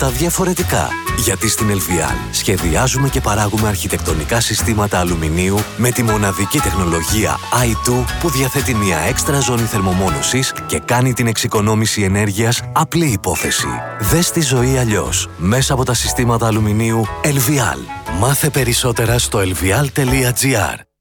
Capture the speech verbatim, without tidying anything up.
πράγματα διαφορετικά. Γιατί στην Ελβιάλ σχεδιάζουμε και παράγουμε αρχιτεκτονικά συστήματα αλουμινίου με τη μοναδική τεχνολογία άι τού που διαθέτει μια έξτρα ζώνη θερμομόνωσης και κάνει την εξοικονόμηση ενέργειας απλή υπόθεση. Δες τη ζωή αλλιώς μέσα από τα συστήματα αλουμινίου Ελβιάλ. Μάθε περισσότερα στο ελβιάλ τελεία τζι άρ.